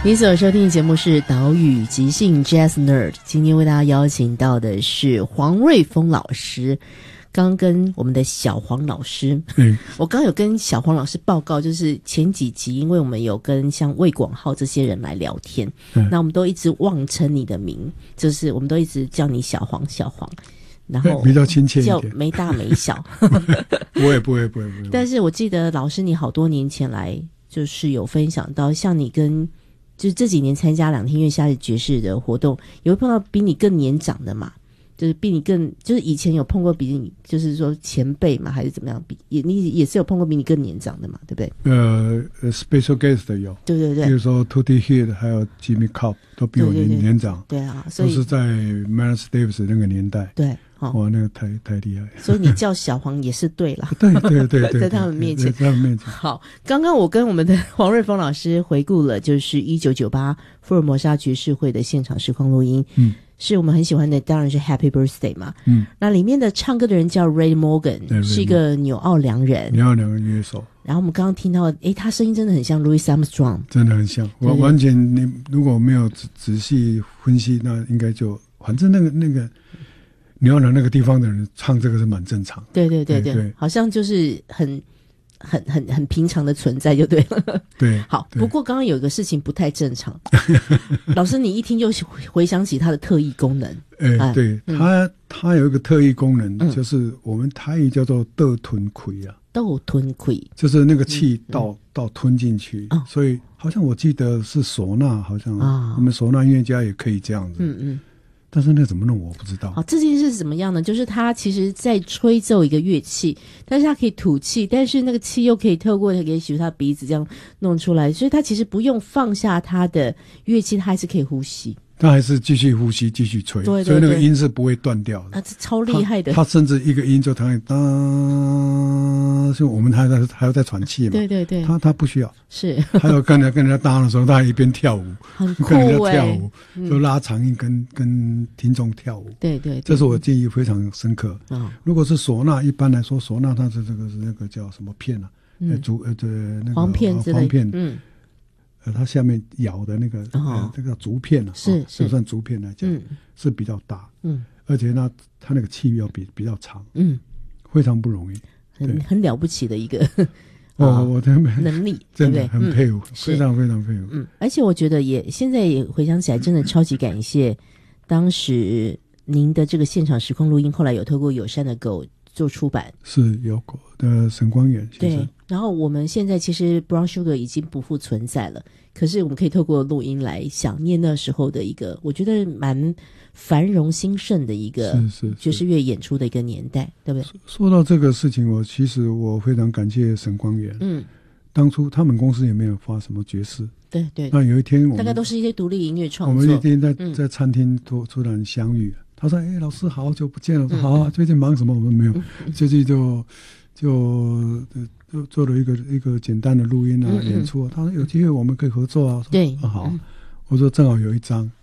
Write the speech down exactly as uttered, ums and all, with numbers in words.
你所收听的节目是岛屿即兴 Jazz Nerd， 今天为大家邀请到的是黄瑞丰老师。刚跟我们的小黄老师，嗯，我刚有跟小黄老师报告，就是前几集，因为我们有跟像魏广浩这些人来聊天，嗯，那我们都一直妄称你的名，就是我们都一直叫你小黄小黄，然后比较亲切一点， 叫没大没小。 不会不会不会不会。 但是我记得老师你好多年前来，就是有分享到，像你跟就是这几年参加两天月夏日爵士的活动，也会碰到比你更年长的嘛。就是比你更，就是以前有碰过比你，就是说前辈嘛，还是怎么样？比也你也是有碰过比你更年长的嘛，对不对？ 呃，special guest 有， 对对对， 比如说 Tutti Hill 还有 Jimmy Cobb 都比我年对对对年长， 对啊，所以都是在 Miles Davis 那个年代， 对，哦， 哇，那个太太厉害， 所以你叫小黄也是对了， 对对对对， 在他们面前， 在他们面前。 好，刚刚我跟我们的黄瑞丰老师回顾了，就是一九九八福尔摩沙爵士会的现场实况录音，嗯。是我们很喜欢的，当然是 Happy Birthday 嘛。嗯，那里面的唱歌的人叫 Ray Morgan， 是一个纽奥良人， 纽奥良人乐手。 然后我们刚刚听到，诶，他声音真的很像 Louis Armstrong， 真的很像。我完全你如果没有仔仔细分析，那应该就反正那个那个纽奥良那个地方的人唱这个是蛮正常。 对对对 对, 对，好像就是很。很很很平常的存在就对了。 对， 好。不过刚刚有一个事情不太正常，老师你一听就回想起它的特异功能。 哎、欸，对，嗯、它它有一个特异功能，嗯、就是我们台语叫做倒吞气啊， 倒吞气就是那个气倒、嗯、倒吞进去、嗯，所以好像我记得是唢呐，好像我们唢呐音乐家也可以这样子。嗯嗯。但是那怎么弄我不知道。 好，这件事是怎么样呢？就是他其实在吹奏一个乐器，但是他可以吐气，但是那个气又可以透过也许他鼻子这样弄出来，所以他其实不用放下他的乐器，他还是可以呼吸。 他还是继续呼吸，继续吹， 对对对， 所以那个音是不会断掉的。 啊，这超厉害的。 他, 他甚至一个音就弹当，所以我们还在还要再喘气嘛。 对对对， 他他不需要， 是还有跟人跟人家搭的时候，他还一边跳舞， 很酷跟人家跳舞， 嗯、 就拉长音跟跟听众跳舞。 对 对, 对， 这是我记忆非常深刻。嗯，如果是唢呐，一般来说唢呐它是这个是那个叫什么片啊？嗯，呃竹呃这那个簧片之类， 簧片， 嗯。 呃，它下面咬的那个、哦呃、这个竹片啊， 是是、 哦、算竹片来讲、嗯，是比较大，嗯，而且呢，它那个气要比比较长，嗯，非常不容易， 很很了不起的一个哦，我的能力， 真的很佩服、嗯，非常非常佩服， 嗯，而且我觉得也现在也回想起来，真的超级感谢当时您的这个现场实况录音，后来有透过友善的狗做出版， 是有狗的沈光远先生。 对，然后我们现在其实 Brown Sugar 已经不复存在了，可是我们可以透过录音来想念那时候的一个我觉得蛮繁荣兴盛的一个爵士乐演出的一个年代，对不对？ 说到这个事情，我其实我非常感谢沈光远，嗯，当初他们公司也没有发什么爵士， 对对， 那有一天我们大概都是一些独立音乐创作， 我们一天在、嗯、在餐厅突突然相遇，他说：“哎、欸，老师好久不见了。”我说：“好啊，最近忙什么？”我说：“没有，嗯、最近就就就做了一个一个简单的录音啊、嗯、演出啊。”他说：“有机会我们可以合作啊。” 对， 啊好、嗯，我说正好有一张，